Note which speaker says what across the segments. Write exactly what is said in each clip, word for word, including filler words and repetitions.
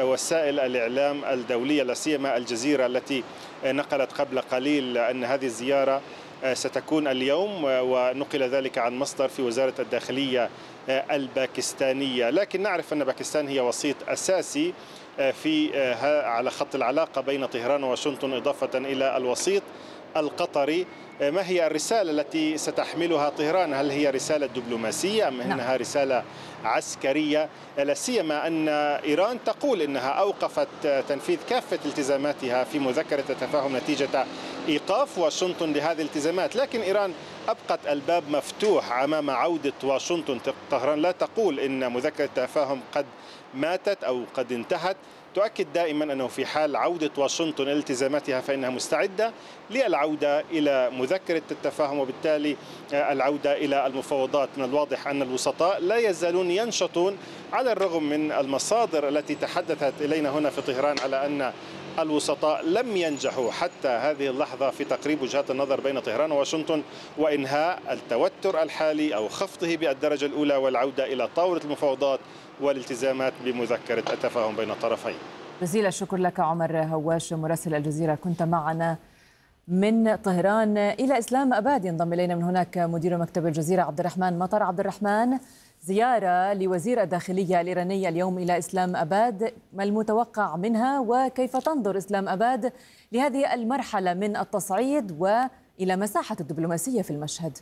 Speaker 1: وسائل الإعلام الدولية لا سيما الجزيرة التي نقلت قبل قليل أن هذه الزيارة ستكون اليوم، ونقل ذلك عن مصدر في وزارة الداخلية الباكستانية. لكن نعرف أن باكستان هي وسيط أساسي في على خط العلاقة بين طهران وواشنطن إضافة إلى الوسيط القطري. ما هي الرسالة التي ستحملها طهران؟ هل هي رسالة دبلوماسية أم أنها رسالة عسكرية؟ لا سيما أن إيران تقول أنها أوقفت تنفيذ كافة التزاماتها في مذكرة التفاهم نتيجة إيقاف واشنطن لهذه الالتزامات، لكن إيران أبقت الباب مفتوح أمام عودة واشنطن. طهران لا تقول إن مذكرة التفاهم قد ماتت أو قد انتهت، تؤكد دائما أنه في حال عودة واشنطن إلى التزاماتها فإنها مستعدة للعودة إلى مذكرة التفاهم وبالتالي العودة إلى المفاوضات. من الواضح أن الوسطاء لا يزالون ينشطون على الرغم من المصادر التي تحدثت إلينا هنا في طهران على أن الوسطاء لم ينجحوا حتى هذه اللحظة في تقريب وجهات النظر بين طهران وواشنطن وإنهاء التوتر الحالي أو خفضه بالدرجة الأولى والعودة إلى طاولة المفاوضات والالتزامات بمذكرة التفاهم بين الطرفين.
Speaker 2: جزيل الشكر لك عمر هواش مراسل الجزيرة، كنت معنا من طهران. إلى إسلام أباد ينضم إلينا من هناك مدير مكتب الجزيرة عبد الرحمن مطر. عبد الرحمن، زيارة لوزير الداخلية الإيرانية اليوم إلى إسلام أباد، ما المتوقع منها وكيف تنظر إسلام أباد لهذه المرحلة من التصعيد وإلى مساحة الدبلوماسية في المشهد؟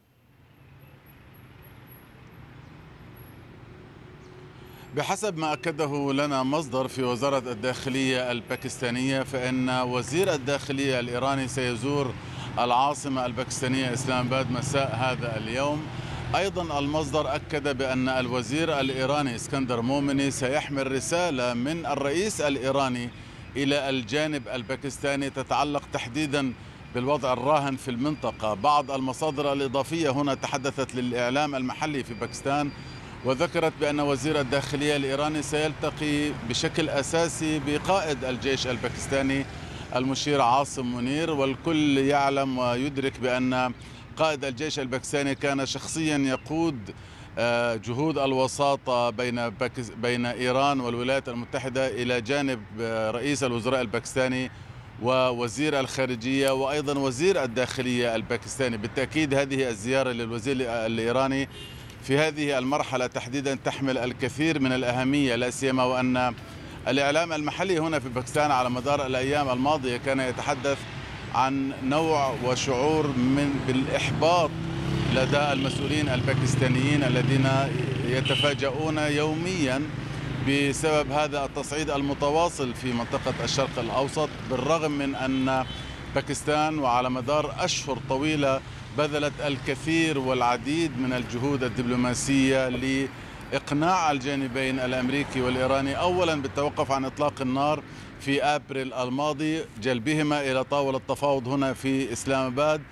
Speaker 3: بحسب ما أكده لنا مصدر في وزارة الداخلية الباكستانية فإن وزير الداخلية الإيراني سيزور العاصمة الباكستانية إسلام آباد مساء هذا اليوم. أيضا المصدر أكد بأن الوزير الإيراني اسكندر مومني سيحمل رسالة من الرئيس الإيراني إلى الجانب الباكستاني تتعلق تحديدا بالوضع الراهن في المنطقة. بعض المصادر الإضافية هنا تحدثت للإعلام المحلي في باكستان وذكرت بأن وزير الداخلية الإيراني سيلتقي بشكل أساسي بقائد الجيش الباكستاني المشير عاصم منير، والكل يعلم ويدرك بأن قائد الجيش الباكستاني كان شخصيا يقود جهود الوساطة بين بين إيران والولايات المتحدة إلى جانب رئيس الوزراء الباكستاني ووزير الخارجية وأيضا وزير الداخلية الباكستاني. بالتأكيد هذه الزيارة للوزير الإيراني في هذه المرحلة تحديدا تحمل الكثير من الأهمية، لا سيما وأن الإعلام المحلي هنا في باكستان على مدار الأيام الماضية كان يتحدث عن نوع وشعور من بالإحباط لدى المسؤولين الباكستانيين الذين يتفاجؤون يوميا بسبب هذا التصعيد المتواصل في منطقة الشرق الأوسط، بالرغم من أن باكستان وعلى مدار أشهر طويلة بذلت الكثير والعديد من الجهود الدبلوماسية لإقناع الجانبين الأمريكي والإيراني، أولا بالتوقف عن إطلاق النار في أبريل الماضي، جلبهما إلى طاولة التفاوض هنا في إسلام آباد،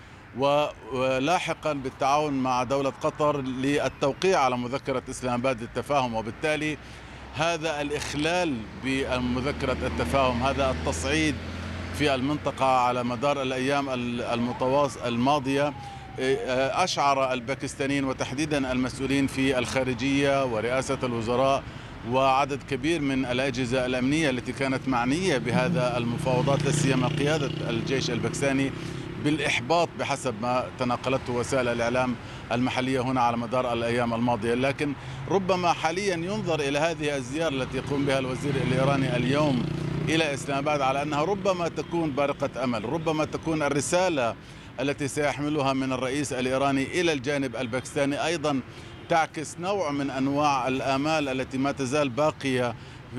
Speaker 3: ولاحقا بالتعاون مع دولة قطر للتوقيع على مذكرة إسلام آباد للتفاهم. وبالتالي هذا الإخلال بمذكرة التفاهم، هذا التصعيد في المنطقة على مدار الأيام المتواصلة الماضية أشعر الباكستانيين وتحديدا المسؤولين في الخارجية ورئاسة الوزراء وعدد كبير من الأجهزة الأمنية التي كانت معنية بهذا المفاوضات لا سيما قيادة الجيش الباكستاني بالإحباط بحسب ما تناقلته وسائل الإعلام المحلية هنا على مدار الأيام الماضية. لكن ربما حاليا ينظر إلى هذه الزيارة التي يقوم بها الوزير الإيراني اليوم إلى إسلام آباد على أنها ربما تكون بارقة أمل، ربما تكون الرسالة التي سيحملها من الرئيس الإيراني إلى الجانب الباكستاني أيضا تعكس نوع من أنواع الآمال التي ما تزال باقية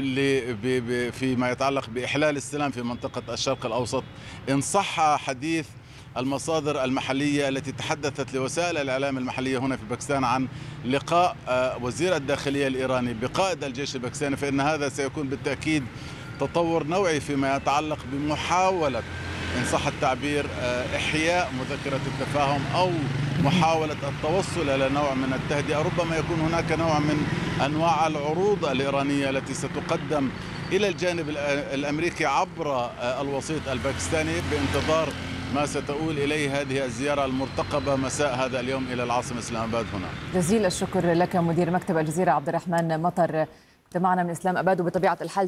Speaker 3: فيما يتعلق بإحلال السلام في منطقة الشرق الأوسط، إن صح حديث المصادر المحلية التي تحدثت لوسائل الإعلام المحلية هنا في باكستان عن لقاء وزير الداخلية الإيراني بقائد الجيش الباكستاني، فإن هذا سيكون بالتأكيد تطور نوعي فيما يتعلق بمحاولة إن صح التعبير إحياء مذكرة التفاهم أو محاولة التوصل إلى نوع من التهدئة. ربما يكون هناك نوع من أنواع العروض الإيرانية التي ستقدم إلى الجانب الأمريكي عبر الوسيط الباكستاني بانتظار ما ستؤول إليه هذه الزيارة المرتقبة مساء هذا اليوم إلى العاصمة إسلام آباد هنا.
Speaker 2: جزيل الشكر لك مدير مكتب الجزيرة عبد الرحمن مطر، كنت معنا من إسلام آباد. وبطبيعة الحال